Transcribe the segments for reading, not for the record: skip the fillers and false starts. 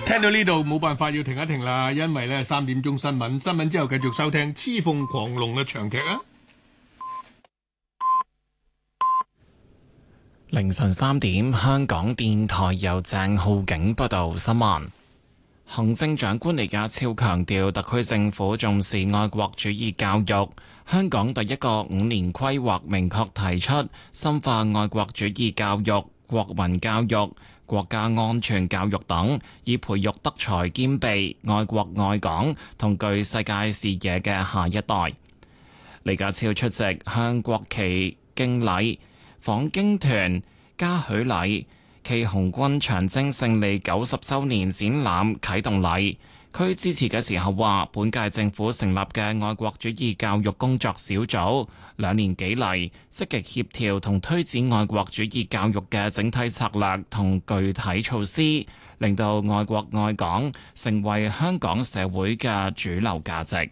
聽到呢度冇辦法要停一停啦，因為咧3點鐘新聞之後繼續收聽《雌鳳狂龍》嘅長劇啊！ 凌晨3點，香港電台由鄭浩景報道新聞。行政長官李家超強調，特區政府重視愛國主義教育。香港第一個5年規劃明確提出，深化愛國主義教育、國民教育、國家安全教育等，以培育德才兼備、愛國愛港同具世界視野嘅下一代。李家超出席向國旗敬禮、訪京團嘉許禮暨紅軍長征勝利90週年展覽啟動禮。佢致辭嘅時候話，本屆政府成立嘅愛國主義教育工作小組2年幾嚟，積極協調同推展愛國主義教育嘅整體策略同具體措施，令到愛國愛港成為香港社會嘅主流價值。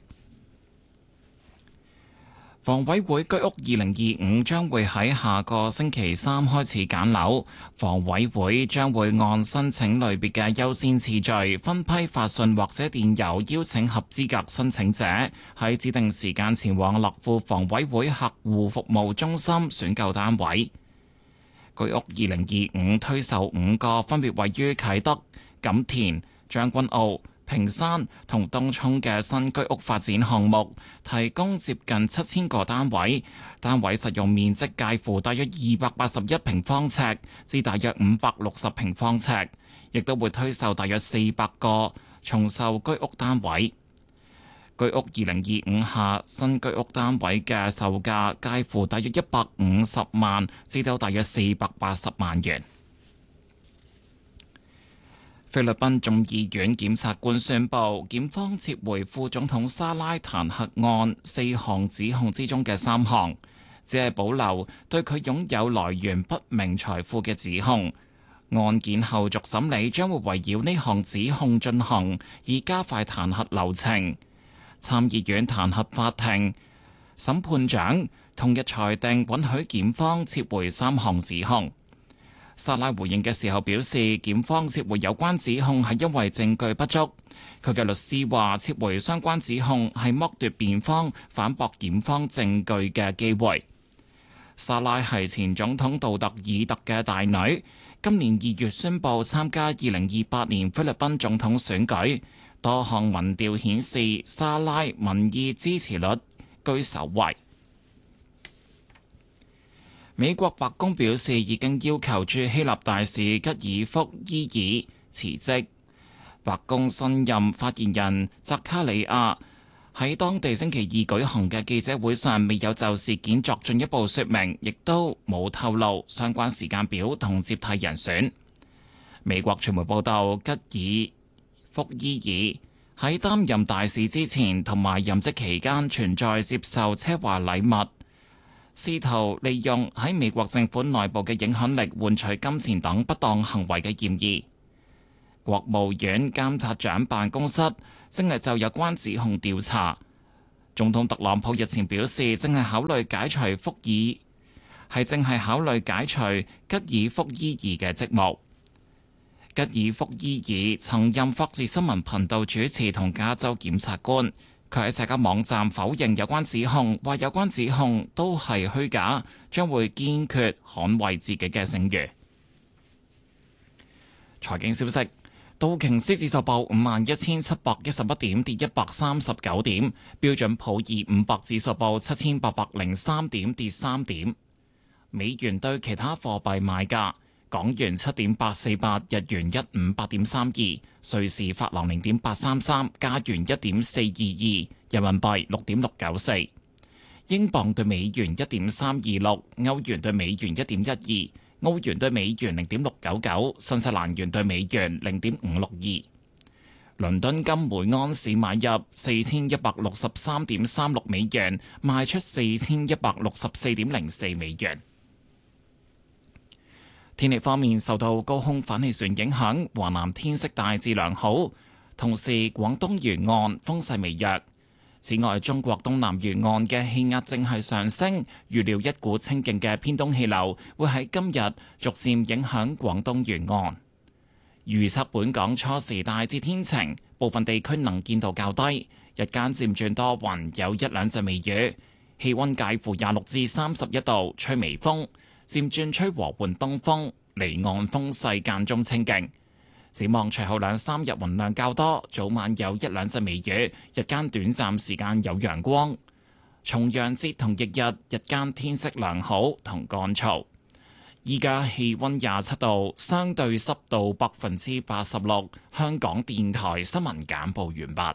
房委會居屋2025將會喺下個星期3開始揀樓，房委會將會按申請類別嘅優先次序分批發信或者電郵邀請合資格申請者喺指定時間前往樂富房委會客戶服務中心選購單位。居屋2025推售5個分別位於啟德、錦田、將軍澳、屏山同東涌嘅新居屋發展項目，提供接近7000個單位，單位實用面積介乎大約281平方尺至大約560平方尺，亦都會推售大約400個重售居屋單位。居屋2025下新居屋單位嘅售價介乎大約150萬至到大約480萬元。菲律賓眾議院檢察官宣布，檢方撤回副總統沙拉彈劾案4項指控之中嘅3項，只係保留對佢擁有來源不明財富嘅指控。案件後續審理將會圍繞呢項指控進行，以加快彈劾流程。參議院彈劾法庭審判長同日裁定允許檢方撤回3項指控。沙拉回應嘅時候表示，檢方撤回有關指控係因為證據不足。佢嘅律師話，撤回相關指控係剝奪辯方反駁檢方證據嘅機會。沙拉係前總統杜特爾特嘅大女，今年2月宣布參加2028年菲律賓總統選舉。多項民調顯示，沙拉民意支持率居首位。美國白宮表示，已經要求駐希臘大使吉爾福伊爾辭職。白宮新任發言人扎卡里亞喺當地星期二舉行嘅記者會上，未有就事件作進一步說明，亦都冇透露相關時間表同接替人選。美國傳媒報道，吉爾福伊爾喺擔任大使之前同埋任職期間存在接受奢華禮物，試圖利用喺美國政府內部嘅影響力換取金錢等不當行為嘅嫌疑。國務院監察長辦公室正係就有關指控調查。總統特朗普日前表示，正係考慮解除吉爾福伊爾嘅職務。吉爾福伊爾曾任霍士新聞頻道主持同加州檢察官，佢喺社交網站否認有關指控，話有關指控都係虛假，將會堅決捍衛自己嘅聲譽。財經消息，道瓊斯指數報51,711點，跌139點；標準普爾500指數報7,803點，跌3點。美元對其他貨幣買價。港元7.848，日元158.32，瑞士法郎0.833，加元1.422，人民幣6.694，英鎊對美元1.326，歐元對美元1.12，澳元對美元0.699，新西蘭元對美元0.562。倫敦金每安士買入4163.36美元，賣出4164.04美元。天氣方面，受到高空反氣旋影響，華南天色大致良好，同時廣東沿岸風勢微弱。此外，中國東南沿岸嘅氣壓正係上升，預料一股清勁嘅偏東氣流會喺今日逐漸影響廣東沿岸。 預測本港初時大致天晴，部分地區能見度較低，日間漸轉多雲，有一兩陣微雨，氣溫介乎26至31度，吹微風，漸轉吹和緩東風，離岸風勢間中清勁。展望隨後兩三日雲量較多，早晚有一兩陣微雨，日間短暫時間有陽光。重陽節同翌日日間天色良好同乾燥。依家氣溫27度，相對濕度86%。香港電台新聞簡報完畢。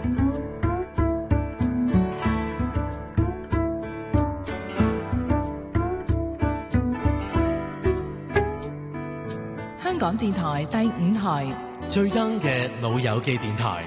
香港電台第5台最 young 嘅老友記電台。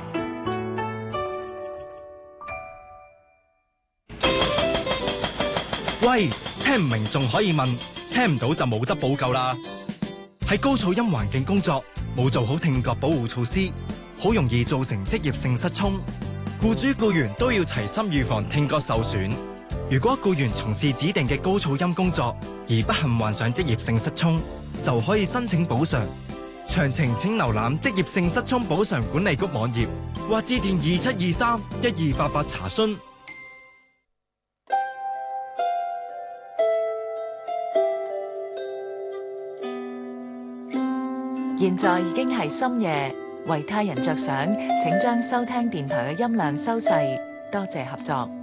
喂，聽唔明仲可以問，聽唔到就冇得補救啦。喺高噪音環境工作，冇做好聽覺保護措施，好容易造成職業性失聰。僱主僱員都要齊心預防聽覺受損。如果僱員從事指定嘅高噪音工作，而不幸患上職業性失聰，就可以申請補償。詳情請瀏覽職業性失聰補償管理局網頁，或致電2723-1288查詢。 現在已經係深夜，為他人着想，請將收聽電台嘅音量收細，多謝合作。